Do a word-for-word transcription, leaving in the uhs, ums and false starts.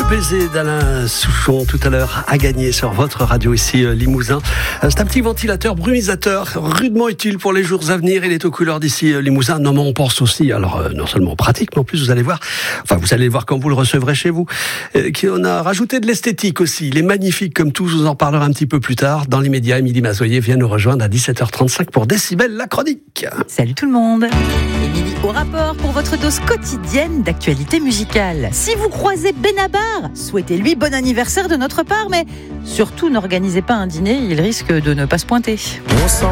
Le baiser d'Alain Souchon tout à l'heure a gagné sur votre radio ici Limousin. C'est un petit ventilateur brumisateur rudement utile pour les jours à venir. Il est aux couleurs d'ici Limousin. Non mais on pense aussi, alors euh, non seulement pratique, mais en plus vous allez voir, enfin vous allez le voir quand vous le recevrez chez vous, euh, qu'on a rajouté de l'esthétique aussi. Il est magnifique comme tout, je vous en parlerai un petit peu plus tard. Dans l'immédiat, Émilie Mazoyer vient nous rejoindre à dix-sept heures trente-cinq pour Décibel, la chronique. Salut tout le monde. Émilie au rapport pour votre dose quotidienne d'actualité musicale. Si vous croisez Benabar, souhaitez-lui bon anniversaire de notre part, mais surtout n'organisez pas un dîner, il risque de ne pas se pointer. On s'en